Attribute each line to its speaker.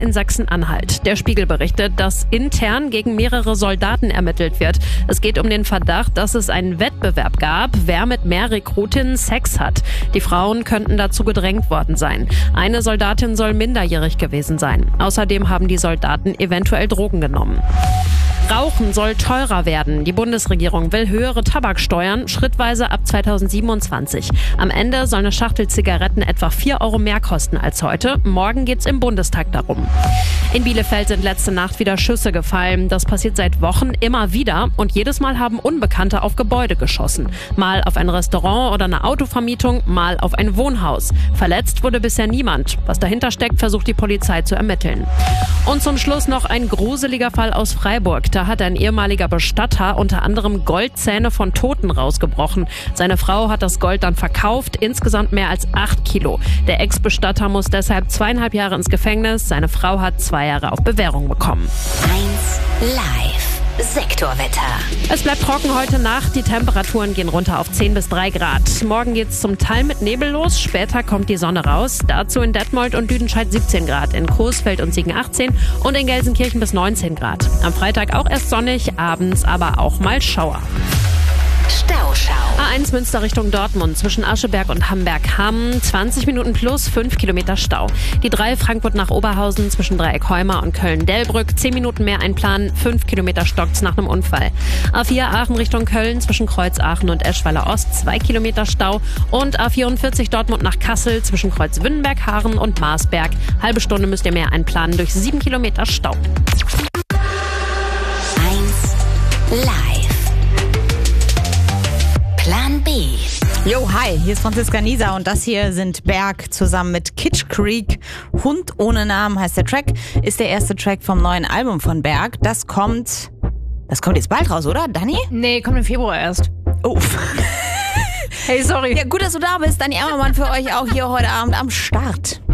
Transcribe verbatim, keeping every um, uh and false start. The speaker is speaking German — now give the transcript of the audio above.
Speaker 1: in Sachsen-Anhalt. Der Spiegel berichtet, dass intern gegen mehrere Soldaten ermittelt wird. Es geht um den Verdacht, dass es einen Wettbewerb gab, wer mit mehr Rekrutinnen Sex hat. Die Frauen könnten dazu gedrängt worden sein. Eine Soldatin soll minderjährig gewesen sein. Außerdem haben die Soldaten eventuell Drogen genommen. Rauchen soll teurer werden. Die Bundesregierung will höhere Tabaksteuern, schrittweise ab zweitausendsiebenundzwanzig. Am Ende soll eine Schachtel Zigaretten etwa vier Euro mehr kosten als heute. Morgen geht's im Bundestag darum. In Bielefeld sind letzte Nacht wieder Schüsse gefallen. Das passiert seit Wochen immer wieder und jedes Mal haben Unbekannte auf Gebäude geschossen. Mal auf ein Restaurant oder eine Autovermietung, mal auf ein Wohnhaus. Verletzt wurde bisher niemand. Was dahinter steckt, versucht die Polizei zu ermitteln. Und zum Schluss noch ein gruseliger Fall aus Freiburg. Da hat ein ehemaliger Bestatter unter anderem Goldzähne von Toten rausgebrochen. Seine Frau hat das Gold dann verkauft, insgesamt mehr als acht Kilo. Der Ex-Bestatter muss deshalb zweieinhalb Jahre ins Gefängnis. Seine Frau hat zwei Jahre auf Bewährung bekommen.
Speaker 2: eins Live. Sektorwetter.
Speaker 1: Es bleibt trocken heute Nacht. Die Temperaturen gehen runter auf zehn bis drei Grad. Morgen geht's zum Teil mit Nebel los. Später kommt die Sonne raus. Dazu in Detmold und Lüdenscheid siebzehn Grad, in Coesfeld und Siegen achtzehn und in Gelsenkirchen bis neunzehn Grad. Am Freitag auch erst sonnig, abends aber auch mal Schauer.
Speaker 2: Stauschau.
Speaker 1: A eins Münster Richtung Dortmund zwischen Ascheberg und Hamberg-Hamm. zwanzig Minuten plus fünf Kilometer Stau. Die drei Frankfurt nach Oberhausen zwischen Dreieck-Heuma und Köln-Delbrück. zehn Minuten mehr einplanen. fünf Kilometer stockt's nach einem Unfall. A vier Aachen Richtung Köln zwischen Kreuz-Aachen und Eschweiler Ost. zwei Kilometer Stau. Und A vierundvierzig Dortmund nach Kassel zwischen Kreuz-Wünnenberg, Haaren und Marsberg. Halbe Stunde müsst ihr mehr einplanen durch sieben Kilometer Stau.
Speaker 2: eins Live. Plan B.
Speaker 3: Yo, hi, hier ist Franziska Nieser und das hier sind Berg zusammen mit Kitsch Creek. Hund ohne Namen heißt der Track, ist der erste Track vom neuen Album von Berg. Das kommt, das kommt jetzt bald raus, oder, Dani?
Speaker 4: Nee, kommt im Februar erst.
Speaker 3: Oh.
Speaker 4: Hey, sorry.
Speaker 3: Ja, gut, dass du da bist. Dani Ammermann für euch auch hier heute Abend am Start.